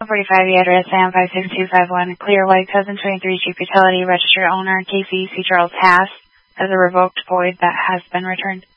145, the address Sam 56251, Clear Lake, 2023 Jeep Utility, registered owner, Casey C. Charles Haas, as a revoked void that has been returned.